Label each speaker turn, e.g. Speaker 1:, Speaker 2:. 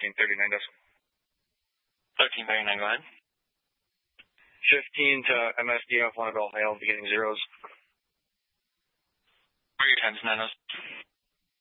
Speaker 1: 1339 decimal.
Speaker 2: 1339, go ahead.
Speaker 1: 15 to MSDF 1 at all hail, beginning zeros.
Speaker 2: Where are your 10s, Nanos?